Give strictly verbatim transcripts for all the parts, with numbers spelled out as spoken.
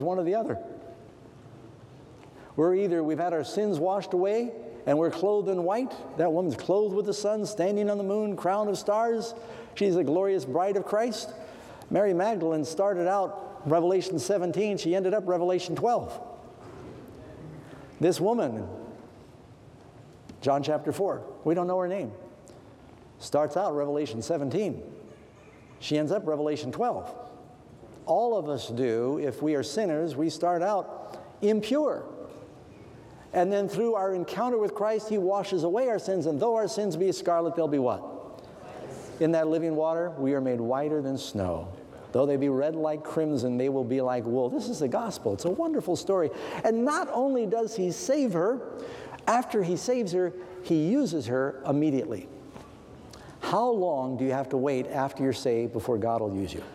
one or the other. We're either, we've had our sins washed away and we're clothed in white. That woman's clothed with the sun, standing on the moon, crown of stars. She's a glorious bride of Christ. Mary Magdalene started out Revelation seventeen. She ended up Revelation twelve. This woman, John chapter four, we don't know her name, starts out Revelation seventeen. She ends up Revelation twelve. All of us do. If we are sinners, we start out impure. And then through our encounter with Christ, He washes away our sins. And though our sins be as scarlet, they'll be what? In that living water, we are made whiter than snow. Though they be red like crimson, they will be like wool. This is the gospel. It's a wonderful story. And not only does He save her, after He saves her, He uses her immediately. How long do you have to wait after you're saved before God will use you?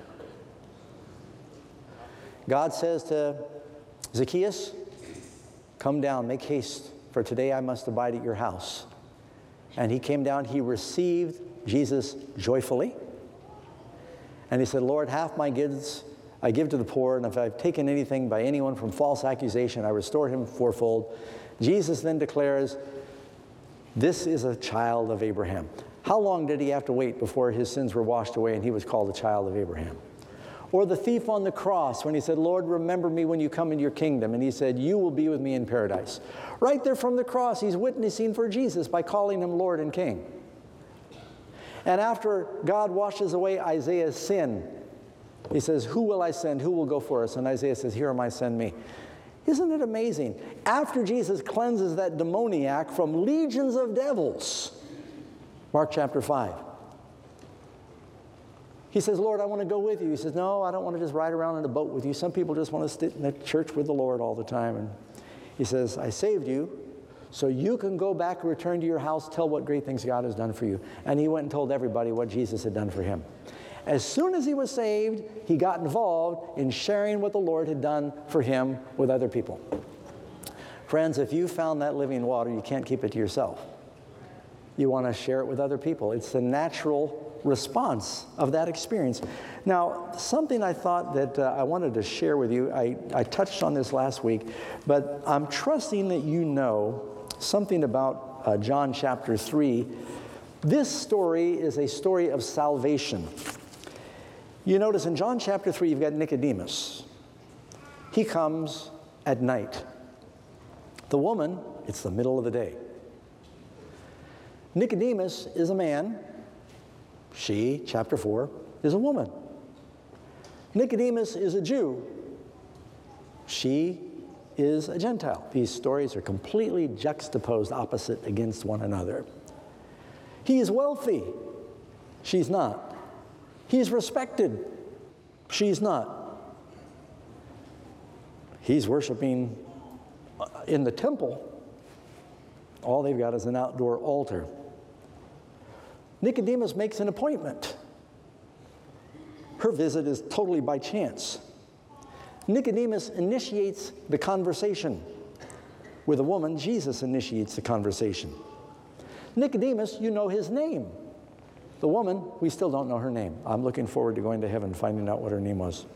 God says to Zacchaeus, "Come down, make haste, for today I must abide at your house." And he came down, he received Jesus joyfully. And he said, "Lord, half my goods I give to the poor, and if I've taken anything by anyone from false accusation, I restore him fourfold." Jesus then declares, "This is a child of Abraham." How long did he have to wait before his sins were washed away and he was called a child of Abraham? Or the thief on the cross when he said, "Lord, remember me when you come into your kingdom." And he said, "You will be with me in paradise." Right there from the cross, he's witnessing for Jesus by calling him Lord and King. And after God washes away Isaiah's sin, he says, "Who will I send? Who will go for us?" And Isaiah says, "Here am I, send me." Isn't it amazing? After Jesus cleanses that demoniac from legions of devils, Mark chapter five, he says, "Lord, I want to go with you." He says, "No, I don't want to just ride around in a boat with you. Some people just want to sit in the church with the Lord all the time." And he says, "I saved you so you can go back and return to your house, tell what great things God has done for you." And he went and told everybody what Jesus had done for him. As soon as he was saved, he got involved in sharing what the Lord had done for him with other people. Friends, if you found that living water, you can't keep it to yourself. You want to share it with other people. It's the natural response of that experience. Now, something I thought that uh, I wanted to share with you, I, I touched on this last week, but I'm trusting that you know something about uh, John chapter three. This story is a story of salvation. You notice in John chapter three, you've got Nicodemus. He comes at night. The woman, it's the middle of the day. Nicodemus is a man. She, chapter four, is a woman. Nicodemus is a Jew. She is a Gentile. These stories are completely juxtaposed opposite against one another. He is wealthy. She's not. He's respected. She's not. He's worshiping in the temple. All they've got is an outdoor altar. Nicodemus makes an appointment. Her visit is totally by chance. Nicodemus initiates the conversation. With a woman, Jesus initiates the conversation. Nicodemus, you know his name. The woman, we still don't know her name. I'm looking forward to going to heaven and finding out what her name was.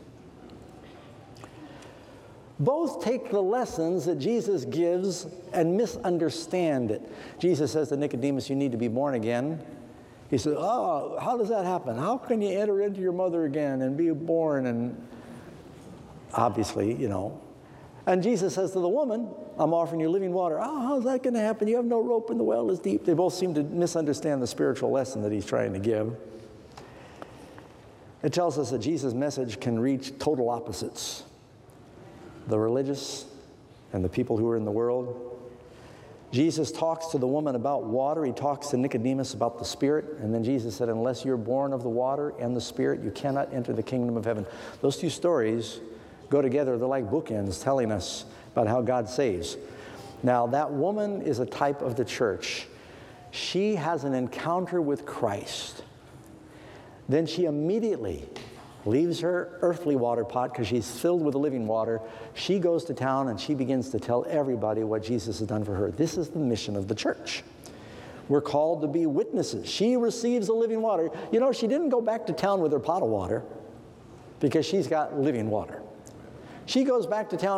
Both take the lessons that Jesus gives and misunderstand it. Jesus says to Nicodemus, "You need to be born again." He says, "Oh, how does that happen? How can you enter into your mother again and be born?" And obviously, you know. And Jesus says to the woman, "I'm offering you living water." "Oh, how's that going to happen? You have no rope and the well is deep." They both seem to misunderstand the spiritual lesson that he's trying to give. It tells us that Jesus' message can reach total opposites. The religious and the people who are in the world. Jesus talks to the woman about water. He talks to Nicodemus about the Spirit. And then Jesus said, "Unless you're born of the water and the Spirit, you cannot enter the kingdom of heaven." Those two stories go together. They're like bookends telling us about how God saves. Now, that woman is a type of the church. She has an encounter with Christ. Then she immediately leaves her earthly water pot because she's filled with the living water. She goes to town and she begins to tell everybody what Jesus has done for her. This is the mission of the church. We're called to be witnesses. She receives the living water. You know, she didn't go back to town with her pot of water because she's got living water. She goes back to town